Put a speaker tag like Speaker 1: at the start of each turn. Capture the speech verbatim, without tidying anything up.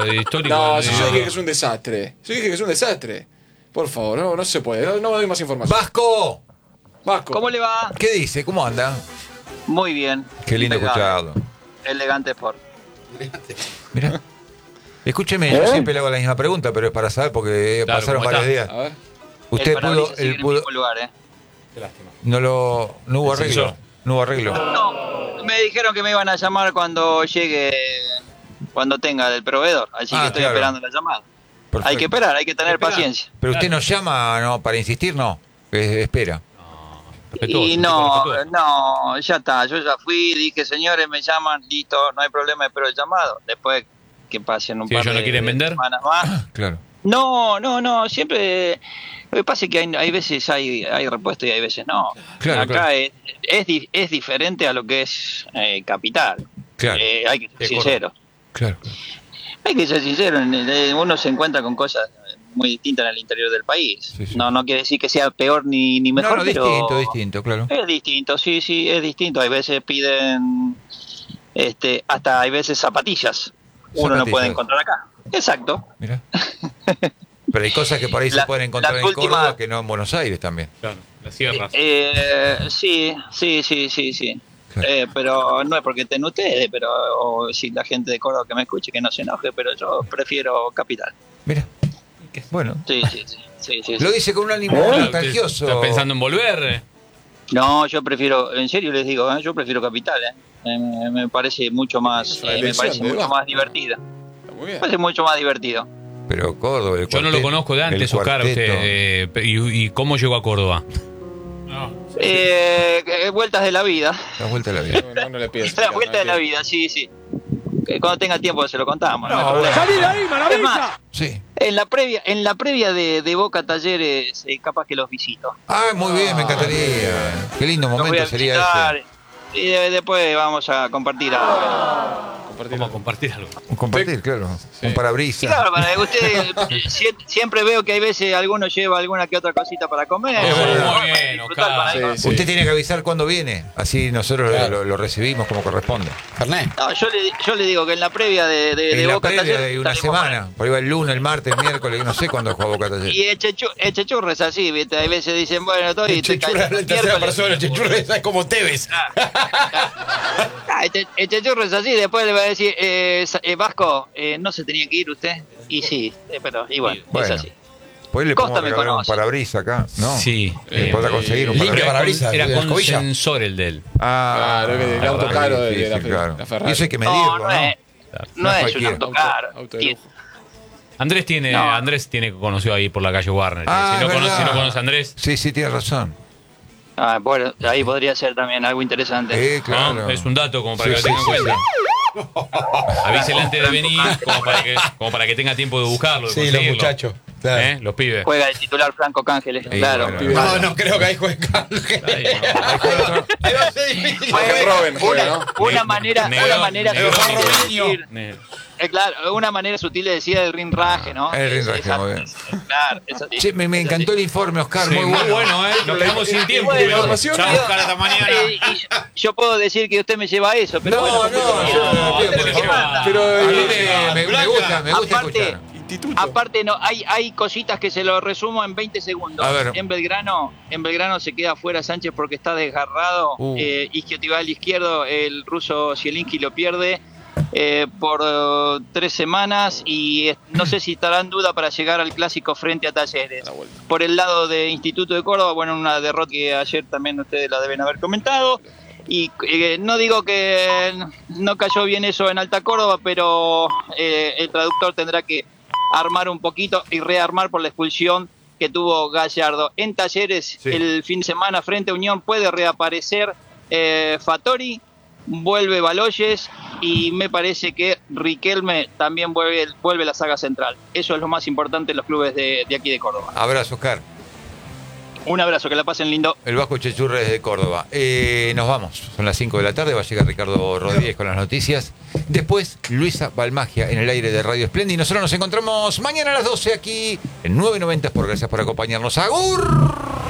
Speaker 1: histórico.
Speaker 2: No, si yo dije que es un desastre. Yo dije que es un desastre. Por favor, no, no se puede. No, no doy más información.
Speaker 3: ¡Vasco!
Speaker 2: Vasco.
Speaker 4: ¿Cómo le va?
Speaker 3: ¿Qué dice? ¿Cómo anda?
Speaker 4: Muy bien.
Speaker 3: Qué lindo
Speaker 4: Impecable.
Speaker 3: escucharlo.
Speaker 4: Elegante Sport.
Speaker 3: Mirá. Escúcheme, yo siempre le hago la misma pregunta, pero es para saber porque
Speaker 1: Claro,
Speaker 3: pasaron
Speaker 1: ¿cómo
Speaker 3: varios
Speaker 1: está?
Speaker 3: días.
Speaker 2: A ver.
Speaker 3: Usted
Speaker 4: el
Speaker 3: pudo,
Speaker 4: parabrisas sigue
Speaker 3: él
Speaker 4: en el
Speaker 3: pudo,
Speaker 4: mismo lugar, ¿eh?
Speaker 2: Qué lástima.
Speaker 3: no lo, no hubo
Speaker 1: El
Speaker 3: arreglo,
Speaker 1: sensor.
Speaker 3: no hubo arreglo.
Speaker 4: No, me dijeron que me iban a llamar cuando llegue, cuando tenga del proveedor. Así
Speaker 3: Ah,
Speaker 4: que estoy
Speaker 3: claro.
Speaker 4: esperando la llamada.
Speaker 3: Perfecto.
Speaker 4: Hay que esperar, hay que tener
Speaker 1: Esperar.
Speaker 4: paciencia.
Speaker 3: Pero usted nos llama, no, para insistir, no, Eh, espera.
Speaker 1: Respetuoso,
Speaker 4: Y
Speaker 1: un tipo
Speaker 4: no,
Speaker 1: respetuoso.
Speaker 4: no, ya está. Yo ya fui, dije, señores, me llaman, listo, no hay problema, espero el llamado. Después que pasen un
Speaker 1: Si
Speaker 4: par
Speaker 1: ellos no
Speaker 4: de,
Speaker 1: quieren
Speaker 4: de
Speaker 1: vender.
Speaker 4: semanas más.
Speaker 3: Claro.
Speaker 4: No, no, no, siempre. Lo que pasa es que hay, hay veces hay, hay repuesto y hay veces no.
Speaker 3: Claro,
Speaker 4: Acá
Speaker 3: claro.
Speaker 4: Es, es, di- es diferente a lo que es eh, capital.
Speaker 3: Claro.
Speaker 4: Eh, hay que ser
Speaker 1: De
Speaker 4: sincero.
Speaker 3: Claro.
Speaker 4: Hay que ser sincero. en el- Uno se encuentra con cosas muy distintas en el interior del país.
Speaker 3: Sí, sí.
Speaker 4: No, no quiere decir que sea peor ni, ni mejor,
Speaker 3: no, no,
Speaker 4: pero
Speaker 3: distinto, distinto, claro.
Speaker 4: es distinto. Sí, sí, es distinto. Hay veces piden, este, hasta hay veces zapatillas. Uno no
Speaker 3: Zapatillas.
Speaker 4: puede encontrar acá. Exacto.
Speaker 3: Mira. Pero hay cosas que por ahí se
Speaker 4: La-
Speaker 3: pueden encontrar
Speaker 4: las
Speaker 3: en
Speaker 4: últimas-
Speaker 3: Córdoba que no en Buenos Aires también.
Speaker 1: Claro, las sierras.
Speaker 4: Eh, sí, sí, sí, sí, sí.
Speaker 3: Claro.
Speaker 4: Eh, pero no es porque estén ustedes, pero o si la gente de Córdoba que me escuche que no se enoje, pero yo prefiero Capital.
Speaker 3: Mira. Bueno.
Speaker 4: Sí, sí, sí. sí, sí, sí.
Speaker 3: Lo dice con un ánimo
Speaker 1: Claro,
Speaker 3: nostalgioso.
Speaker 1: ¿Está pensando en volver?
Speaker 4: No, yo prefiero, en serio les digo, ¿eh? Yo prefiero Capital. ¿eh? Eh, Me, me parece mucho más,
Speaker 2: Es una
Speaker 4: eh, me
Speaker 2: elección
Speaker 4: parece
Speaker 2: de
Speaker 4: mucho
Speaker 2: Vasco.
Speaker 4: más divertida.
Speaker 2: Está muy
Speaker 4: Me
Speaker 2: bien.
Speaker 4: parece mucho más divertido.
Speaker 3: Pero Córdoba, el
Speaker 1: Yo no lo
Speaker 3: cuarteto,
Speaker 1: conozco de antes,
Speaker 3: el
Speaker 1: Oscar. Usted,
Speaker 3: cuarteto.
Speaker 1: eh, y, y cómo llegó a Córdoba?
Speaker 4: Eh, eh, vueltas de la vida.
Speaker 3: La vuelta a la vida.
Speaker 2: No, no, no le pides.
Speaker 4: La vuelta de la vida, sí, sí. Que cuando tenga tiempo se lo contamos. No, hay
Speaker 3: No,
Speaker 4: problema.
Speaker 3: bueno.
Speaker 5: ¡Salí de ahí,
Speaker 4: Es
Speaker 5: maravilla!
Speaker 4: más,
Speaker 3: Sí.
Speaker 4: en la previa, en la previa de, de Boca Talleres, eh, capaz que los visito.
Speaker 3: Ah, muy bien, me encantaría. Qué lindo
Speaker 4: Los voy
Speaker 3: momento
Speaker 4: a
Speaker 3: sería
Speaker 4: visitar
Speaker 3: ese.
Speaker 4: y de- después vamos a compartir algo.
Speaker 1: Vamos a compartir algo.
Speaker 3: Un compartir, claro.
Speaker 2: Sí.
Speaker 3: Un parabrisas.
Speaker 4: Claro, para que ustedes, eh, sie- siempre veo que hay veces alguno lleva alguna que otra cosita para comer.
Speaker 3: Es
Speaker 4: para-
Speaker 3: verdad.
Speaker 4: para
Speaker 1: Muy bien,
Speaker 4: disfrutar,
Speaker 1: Oscar.
Speaker 4: para
Speaker 2: Sí,
Speaker 4: disfrutar.
Speaker 2: sí.
Speaker 3: Usted tiene que avisar cuándo viene. Así nosotros
Speaker 2: Claro.
Speaker 3: lo, lo recibimos como corresponde.
Speaker 5: Fernet.
Speaker 4: No, yo le, yo le digo que en la previa de, de, de
Speaker 3: En la
Speaker 4: Boca
Speaker 3: previa
Speaker 4: Talleres
Speaker 3: de una
Speaker 4: salimos
Speaker 3: semana. Por ahí va el lunes, el martes, el miércoles, no sé cuándo juega Boca
Speaker 4: para-
Speaker 3: Talleres.
Speaker 4: Y Echechurra Echechu es así, ¿viste? Hay veces dicen, bueno, estoy... estoy
Speaker 5: Chechurra es la tercera
Speaker 4: miércoles.
Speaker 5: persona, Chechurra es como Tevez.
Speaker 4: Ah, este, este churro es así, después le va a decir, eh, Sa- eh, Vasco, eh, ¿no se tenía que ir usted? Y sí, eh, pero igual,
Speaker 3: Bueno.
Speaker 4: es así.
Speaker 3: Pues le
Speaker 4: Costa
Speaker 3: podemos
Speaker 4: me
Speaker 3: regalar un
Speaker 4: conoce.
Speaker 3: parabrisas acá, ¿no?
Speaker 1: Sí.
Speaker 3: ¿Le
Speaker 1: Eh,
Speaker 3: podrá conseguir un
Speaker 5: limpia
Speaker 3: parabrisas?
Speaker 5: parabrisas.
Speaker 1: Era
Speaker 5: de la
Speaker 1: con
Speaker 5: escobilla.
Speaker 1: sensor el de él.
Speaker 3: Ah,
Speaker 2: Claro, el
Speaker 3: la
Speaker 2: auto
Speaker 3: verdad
Speaker 2: caro
Speaker 3: que
Speaker 2: de
Speaker 3: difícil,
Speaker 2: la Fe-
Speaker 3: claro.
Speaker 2: la Ferrari.
Speaker 3: Y eso hay que medirlo,
Speaker 4: No,
Speaker 3: ¿no?
Speaker 4: no es,
Speaker 1: Claro.
Speaker 4: no
Speaker 3: No es
Speaker 4: es un
Speaker 3: cualquiera.
Speaker 4: auto caro.
Speaker 2: Auto de
Speaker 4: Tiene-
Speaker 2: lujo.
Speaker 1: Andrés tiene,
Speaker 4: No.
Speaker 1: Andrés tiene conocido ahí por la calle Warner.
Speaker 3: Ah,
Speaker 1: si, no
Speaker 3: es
Speaker 1: conoce, si
Speaker 3: verdad.
Speaker 1: no conoce a Andrés,
Speaker 3: Sí, sí, tiene razón.
Speaker 4: Ah, bueno, ahí podría ser también algo interesante.
Speaker 3: Eh, claro.
Speaker 1: ¿no? Es un dato como para
Speaker 3: Sí,
Speaker 1: que lo
Speaker 3: sí,
Speaker 1: tengan en
Speaker 3: sí,
Speaker 1: cuenta. Avísele antes de venir, como para, que, como para que tenga tiempo de buscarlo. de
Speaker 5: Sí, los
Speaker 1: conseguirlo.
Speaker 5: muchachos. Claro.
Speaker 1: ¿Eh? Los pibes.
Speaker 4: Juega el titular Franco Cángeles,
Speaker 3: Sí,
Speaker 4: claro.
Speaker 3: bueno.
Speaker 5: No, no creo que ahí juegue Cángel.
Speaker 1: Ahí, no.
Speaker 3: Ahí juega otro.
Speaker 5: Ahí va a ser difícil.
Speaker 4: Juega-
Speaker 2: Robin juega,
Speaker 4: una,
Speaker 2: ¿no?
Speaker 4: una
Speaker 1: Ne-
Speaker 4: manera,
Speaker 1: negro,
Speaker 4: una manera
Speaker 1: negro,
Speaker 4: sutil de
Speaker 5: Robinho.
Speaker 4: decir,
Speaker 1: Ne-
Speaker 4: eh, claro, una manera sutil de decir el rinraje, ¿no?
Speaker 3: El
Speaker 4: Es-
Speaker 3: rinraje,
Speaker 4: es-
Speaker 3: muy bien.
Speaker 4: Claro, es así.
Speaker 3: Che, me, me
Speaker 4: Es
Speaker 3: encantó el
Speaker 4: así.
Speaker 3: informe, Oscar,
Speaker 1: Sí,
Speaker 3: muy bueno.
Speaker 1: ¿eh? Nos quedamos sin tiempo.
Speaker 4: Bueno,
Speaker 1: pero-
Speaker 2: información.
Speaker 1: Chao, Oscar, hasta mañana.
Speaker 4: Eh, y yo, yo puedo decir que usted me lleva a eso, pero
Speaker 3: No,
Speaker 4: bueno,
Speaker 3: no, no, no,
Speaker 4: usted
Speaker 3: no,
Speaker 4: me
Speaker 3: por
Speaker 4: manda.
Speaker 3: favor.
Speaker 2: Pero,
Speaker 3: A mí
Speaker 2: eh,
Speaker 3: me, me- me gusta, me gusta
Speaker 4: Aparte-
Speaker 3: escuchar.
Speaker 2: Instituto.
Speaker 4: Aparte no, hay, hay cositas que se lo resumo en veinte segundos.
Speaker 3: A ver.
Speaker 4: En Belgrano, en Belgrano se queda fuera Sánchez porque está desgarrado.
Speaker 3: Uh.
Speaker 4: Eh, isquiotibial izquierdo, el ruso Zielinski lo pierde eh, por eh, tres semanas y eh, no sé si estará en duda para llegar al clásico frente a Talleres.
Speaker 2: La vuelta.
Speaker 4: Por el lado de Instituto de Córdoba, bueno, una derrota que ayer también ustedes la deben haber comentado. Y eh, no digo que no cayó bien eso en Alta Córdoba, pero eh, el traductor tendrá que armar un poquito y rearmar por la expulsión que tuvo Gallardo. En Talleres,
Speaker 3: Sí.
Speaker 4: el fin de semana frente a Unión puede reaparecer eh, Fattori, vuelve Baloyes y me parece que Riquelme también vuelve, vuelve a la saga central. Eso es lo más importante en los clubes de, de aquí de Córdoba.
Speaker 3: Abrazo, Oscar.
Speaker 4: Un abrazo, que la pasen lindo.
Speaker 3: El Vasco Chechurra desde Córdoba. Eh, nos vamos. Son las cinco de la tarde. Va a llegar Ricardo Rodríguez con las noticias. Después, Luisa Balmagia en el aire de Radio Splendid. Y nosotros nos encontramos mañana a las doce aquí en nueve noventa por. Gracias por acompañarnos. ¡Agur!